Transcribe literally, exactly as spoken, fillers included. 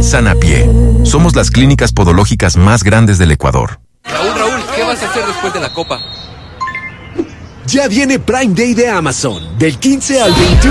Sanapié. Somos las clínicas podológicas más grandes del Ecuador. Raúl, Raúl, ¿qué vas a hacer después de la copa? Ya viene Prime Day de Amazon, del quince al veintiuno.